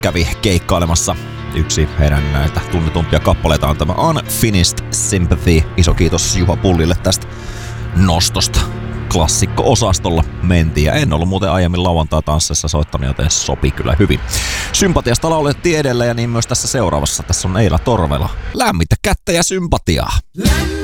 kävi keikkailemassa. Yksi heidän näitä tunnetumpia kappaleita on tämä Unfinished Sympathy. Iso kiitos Juha Pullille tästä nostosta. Klassikko-osastolla mentiin ja en ollut muuten aiemmin lauantai-tanssissa soittanut, joten sopi kyllä hyvin. Sympatiasta laulettiin edelleen ja niin myös tässä seuraavassa. Tässä on Eila Torvela. Lämmintä kättä ja sympatiaa.